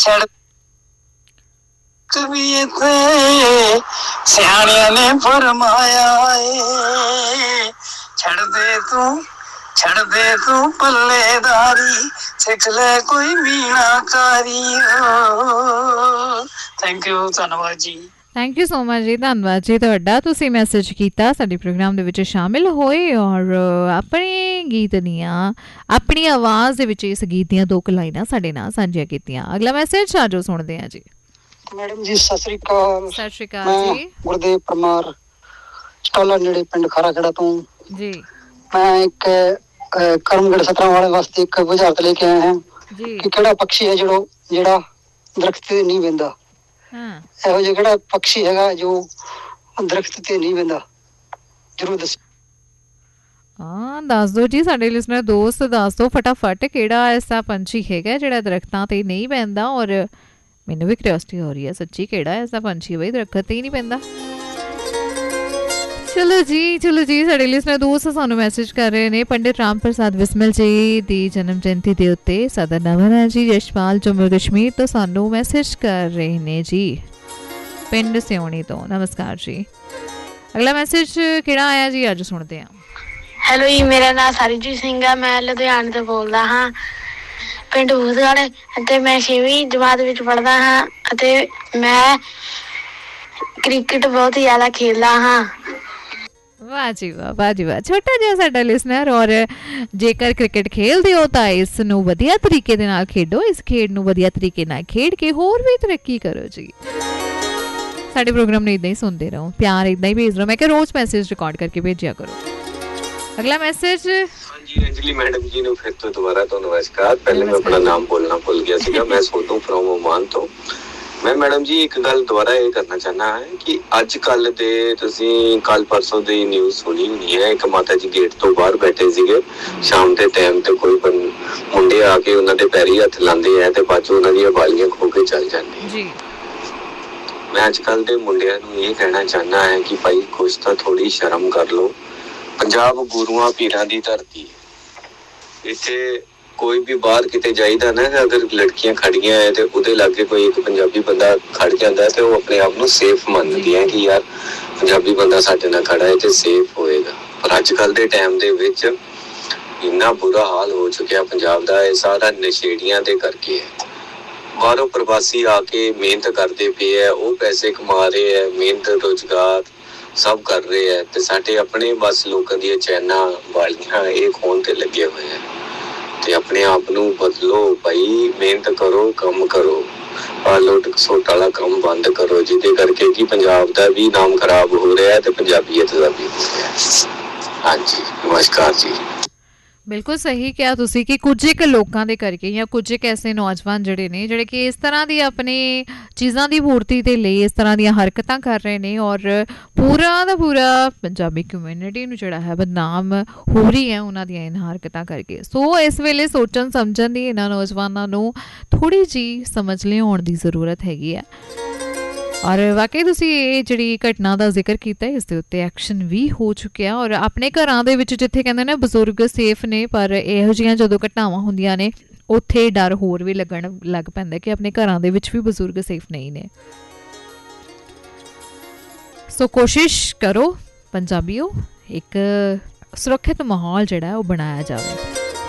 छड़ भी इत्थे सियाणियां ने फरमाया है, छड़ दे तू पल्लेदारी, सिख ले कोई मीनाकारी। थैंक यू, धन्यवाद जी। थैंक यू सो मच जी, धन्यवाद जी तुहाडा। तुसीं मैसेज कीता, साडे प्रोग्राम दे विच शामिल होए और अपने गीत दियां अपनी आवाज़ दे विच इस गीत दियां 2 लाइनां साडे नाल सांझियां कीतियां। अगला मैसेज आजो सुणदे हां जी। मैडम जी सत श्री अकाल। सत श्री अकाल जी। गुरदेव परमार स्टाला नेड़े पिंड खाराखेड़ा तो जी। मैं एक करमगढ़ सतरा वाले वास्ते एक बुझारत लेके आया हैं कि केड़ा पक्षी है जेड़ा दरख्त ते नहीं बहिंदा। ਇਹੋ ਜਿਹਾ ਕਿਹੜਾ ਪਕਸ਼ੀ ਹੈਗਾ ਜੋ ਦਰਖਤ ਤੇ ਨਹੀਂ ਬਹਿੰਦਾ, ਜਰੂਰ ਦੱਸੋ। ਹਾਂ ਦੱਸ ਦਿਓ ਜੀ ਸਾਡੇ ਲਿਸਨਰ ਦੋਸਤ, ਦੱਸ ਦਿਓ ਫਟਾਫਟ ਕਿਹੜਾ ਐਸਾ ਪੰਛੀ ਹੈਗਾ ਜਿਹੜਾ ਦਰਖਤਾਂ ਤੇ ਨਹੀਂ ਬਹਿੰਦਾ। ਔਰ ਮੈਨੂੰ ਵੀ ਕਿਉਰਿਓਸਿਟੀ ਹੋ ਰਹੀ ਹੈ ਸੱਚੀ, ਕਿਹੜਾ ਐਸਾ ਪੰਛੀ ਬਈ ਦਰਖਤ ਤੇ ਹੀ ਨਹੀਂ ਬਹਿੰਦਾ। ਚਲੋ ਜੀ ਸਾਡੇ ਲਿਸਨਰ ਦੋਸਤ ਸਾਨੂੰ ਮੈਸੇਜ ਕਰ ਰਹੇ ਨੇ। ਪੰਡਿਤ ਰਾਮ ਪ੍ਰਸਾਦ ਬਿਸਮਿਲ ਜੀ ਦੀ ਜਨਮ ਜਯੰਤੀ ਦੇ ਉੱਤੇ ਸਾਡਾ ਨਮਨ ਹੈ ਜੀ। ਯਸ਼ਪਾਲ ਜੰਮੂ ਕਸ਼ਮੀਰ ਤੋਂ ਸਾਨੂੰ ਮੈਸੇਜ ਕਰ ਰਹੇ ਨੇ ਜੀ, ਪਿੰਡ ਸਿਉਣੀ ਤੋਂ। ਨਮਸਕਾਰ ਜੀ। ਅਗਲਾ ਮੈਸੇਜ ਕਿਹੜਾ ਆਇਆ ਜੀ, ਅੱਜ ਸੁਣਦੇ ਹਾਂ। ਹੈਲੋ ਜੀ, ਮੇਰਾ ਨਾਮ ਸਰਜੀਤ ਸਿੰਘ ਹੈ, ਮੈਂ ਲੁਧਿਆਣੇ ਤੋਂ ਬੋਲਦਾ ਹਾਂ, ਪਿੰਡ ਬੂਦਗੜ੍ਹ, ਅਤੇ ਮੈਂ 6ਵੀਂ ਜਮਾਤ ਵਿੱਚ ਪੜ੍ਹਦਾ ਹਾਂ ਅਤੇ ਮੈਂ ਕ੍ਰਿਕਟ ਬਹੁਤ ਜ਼ਿਆਦਾ ਖੇਡਦਾ ਹਾਂ। ਵਾਹ ਜੀ ਵਾਹ, ਛੋਟਾ ਜਿਹਾ ਸਾਡਾ ਲਿਸਨਰ। ਔਰ ਜੇਕਰ ਕ੍ਰਿਕਟ ਖੇਡਦੇ ਹੋ ਤਾਂ ਇਸ ਨੂੰ ਵਧੀਆ ਤਰੀਕੇ ਦੇ ਨਾਲ ਖੇਡੋ, ਇਸ ਖੇਡ ਨੂੰ ਵਧੀਆ ਤਰੀਕੇ ਨਾਲ ਖੇਡ ਕੇ ਹੋਰ ਵੀ ਤਰੱਕੀ ਕਰੋ ਜੀ। ਸਾਡੇ ਪ੍ਰੋਗਰਾਮ ਨੂੰ ਇਦਾਂ ਹੀ ਸੁਣਦੇ ਰਹੋ, ਪਿਆਰ ਇਦਾਂ ਹੀ ਭੇਜ ਰਹੋ। ਮੈਂ ਕਿਹਾ ਰੋਜ਼ ਮੈਸੇਜ ਰਿਕਾਰਡ ਕਰਕੇ ਭੇਜਿਆ ਕਰੋ। ਅਗਲਾ ਮੈਸੇਜ। ਹਾਂਜੀ ਅੰਜਲੀ ਮੈਡਮ ਜੀ ਨੂੰ ਫਿਰ ਤੋਂ ਦੁਬਾਰਾ ਤੋਂ ਨਮਸਕਾਰ। ਪਹਿਲੇ ਮੈਂ ਆਪਣਾ ਨਾਮ ਬੋਲਣਾ ਭੁੱਲ ਗਿਆ ਸੀਗਾ, ਮੈਂ ਸੋਧੂ ਫਰੋਮ ਓਮਾਨ ਤੋਂ। ਮੈਂ ਮੈਡਮ ਜੀ ਇੱਕ ਗੱਲ ਦੁਬਾਰਾ ਇਹ ਕਰਨਾ ਚਾਹੁੰਦਾ ਹਾਂ ਕਿ ਅੱਜ ਕੱਲ ਦੇ ਤੁਸੀਂ ਕੱਲ ਪਰਸੋਂ ਦੀ ਨਿਊਜ਼ ਸੁਣੀ ਹੋਣੀ ਹੈ, ਇੱਕ ਮਾਤਾ ਜੀ ਗੇਟ ਤੋਂ ਬਾਹਰ ਬੈਠੇ ਸੀਗੇ ਸ਼ਾਮ ਦੇ ਟਾਈਮ ਤੇ ਕੋਈ ਮੁੰਡੇ ਆ ਕੇ ਉਹਨਾਂ ਦੇ ਪੈਰੀ ਹੱਥ ਲਾਉਂਦੇ ਆ ਤੇ ਬਾਅਦ ਚੋਂ ਉਹਨਾਂ ਦੀਆਂ ਵਾਲੀਆਂ ਖੋ ਕੇ ਚੱਲ ਜਾਂਦੇ ਜੀ। ਮੈਂ ਅੱਜ ਕੱਲ ਦੇ ਮੁੰਡਿਆਂ ਨੂੰ ਇਹ ਕਹਿਣਾ ਚਾਹੁੰਦਾ ਹਾਂ ਕਿ ਭਾਈ ਕੁਛ ਤਾਂ ਥੋੜੀ ਸ਼ਰਮ ਕਰ ਲਓ। ਪੰਜਾਬ ਗੁਰੂਆਂ ਪੀਰਾਂ ਦੀ ਧਰਤੀ, ਇੱਥੇ ਕੋਈ ਵੀ ਬਾਹਰ ਕਿਤੇ ਜਾਈਦਾ ਨਾ, ਅਗਰ ਲੜਕੀਆਂ ਖੜੀਆਂ ਹੈ ਤੇ ਉਹਦੇ ਲਾਗੇ ਕੋਈ ਇੱਕ ਪੰਜਾਬੀ ਬੰਦਾ ਖੜ ਜਾਂਦਾ ਤੇ ਉਹ ਆਪਣੇ ਆਪ ਨੂੰ ਸੇਫ ਮੰਨਦੀ ਹੈ ਕਿ ਯਾਰ ਪੰਜਾਬੀ ਬੰਦਾ ਸਾਡੇ ਨਾਲ ਖੜਾ ਹੈ ਤੇ ਸੇਫ ਹੋਏਗਾ। ਪਰ ਅੱਜ ਕੱਲ ਦੇ ਟਾਈਮ ਦੇ ਵਿੱਚ ਇੰਨਾ ਬੁਰਾ ਹਾਲ ਹੋ ਚੁੱਕਿਆ ਪੰਜਾਬ ਦਾ, ਇਹ ਸਾਰਾ ਨਸ਼ੇੜੀਆਂ ਦੇ ਕਰਕੇ ਹੈ। ਬਾਹਰੋਂ ਪ੍ਰਵਾਸੀ ਆ ਕੇ ਮਿਹਨਤ ਕਰਦੇ ਪਏ ਹੈ, ਉਹ ਪੈਸੇ ਕਮਾ ਰਹੇ ਹੈ, ਮਿਹਨਤ ਰੁਜ਼ਗਾਰ ਸਭ ਕਰ ਰਹੇ ਹੈ, ਤੇ ਸਾਡੇ ਆਪਣੇ ਬਸ ਲੋਕਾਂ ਦੀਆਂ ਚੈਨਾਂ ਵਾਲੀਆਂ ਇਹ ਖੋਣ ਤੇ ਲੱਗੇ ਹੋਏ ਹੈ। ਤੇ ਆਪਣੇ ਆਪ ਨੂੰ ਬਦਲੋ ਭਾਈ, ਮਿਹਨਤ ਕਰੋ, ਕੰਮ ਕਰੋ, ਆਹ ਲੁੱਟ ਖਸੁੱਟ ਵਾਲਾ ਕੰਮ ਬੰਦ ਕਰੋ, ਜਿਹਦੇ ਕਰਕੇ ਕਿ ਪੰਜਾਬ ਦਾ ਵੀ ਨਾਮ ਖਰਾਬ ਹੋ ਰਿਹਾ ਤੇ ਪੰਜਾਬੀਅਤ ਦਾ ਵੀ ਹੋ ਰਿਹਾ। ਹਾਂਜੀ ਨਮਸਕਾਰ ਜੀ। ਬਿਲਕੁਲ ਸਹੀ ਕਿਹਾ ਤੁਸੀਂ ਕਿ ਕੁਝ ਇੱਕ ਲੋਕਾਂ ਦੇ ਕਰਕੇ ਜਾਂ ਕੁਝ ਇੱਕ ਐਸੇ ਨੌਜਵਾਨ ਜਿਹੜੇ ਨੇ ਜਿਹੜੇ ਕਿ ਇਸ ਤਰ੍ਹਾਂ ਦੀ ਆਪਣੀ ਚੀਜ਼ਾਂ ਦੀ ਪੂਰਤੀ ਦੇ ਲਈ ਇਸ ਤਰ੍ਹਾਂ ਦੀਆਂ ਹਰਕਤਾਂ ਕਰ ਰਹੇ ਨੇ ਔਰ ਪੂਰਾ ਦਾ ਪੂਰਾ ਪੰਜਾਬੀ ਕਮਿਊਨਿਟੀ ਨੂੰ ਜਿਹੜਾ ਹੈ ਬਦਨਾਮ ਹੋ ਰਹੀ ਹੈ ਉਹਨਾਂ ਦੀਆਂ ਇਹਨਾਂ ਹਰਕਤਾਂ ਕਰਕੇ। ਸੋ ਇਸ ਵੇਲੇ ਸੋਚਣ ਸਮਝਣ ਦੀ ਇਹਨਾਂ ਨੌਜਵਾਨਾਂ ਨੂੰ ਥੋੜ੍ਹੀ ਜਿਹੀ ਸਮਝ ਲਿਆਉਣ ਦੀ ਜ਼ਰੂਰਤ ਹੈਗੀ ਹੈ। ਔਰ ਵਾਕਈ ਤੁਸੀਂ ਇਹ ਜਿਹੜੀ ਘਟਨਾ ਦਾ ਜ਼ਿਕਰ ਕੀਤਾ ਇਸ ਦੇ ਉੱਤੇ ਐਕਸ਼ਨ ਵੀ ਹੋ ਚੁੱਕਿਆ ਔਰ ਆਪਣੇ ਘਰਾਂ ਦੇ ਵਿੱਚ ਜਿੱਥੇ ਕਹਿੰਦੇ ਨੇ ਬਜ਼ੁਰਗ ਸੇਫ ਨੇ, ਪਰ ਇਹੋ ਜਿਹੀਆਂ ਜਦੋਂ ਘਟਨਾਵਾਂ ਹੁੰਦੀਆਂ ਨੇ ਉੱਥੇ ਡਰ ਹੋਰ ਵੀ ਲੱਗਣ ਲੱਗ ਪੈਂਦਾ ਕਿ ਆਪਣੇ ਘਰਾਂ ਦੇ ਵਿੱਚ ਵੀ ਬਜ਼ੁਰਗ ਸੇਫ ਨਹੀਂ ਨੇ। ਸੋ ਕੋਸ਼ਿਸ਼ ਕਰੋ ਪੰਜਾਬੀਓ, ਇੱਕ ਸੁਰੱਖਿਅਤ ਮਾਹੌਲ ਜਿਹੜਾ ਉਹ ਬਣਾਇਆ ਜਾਵੇ।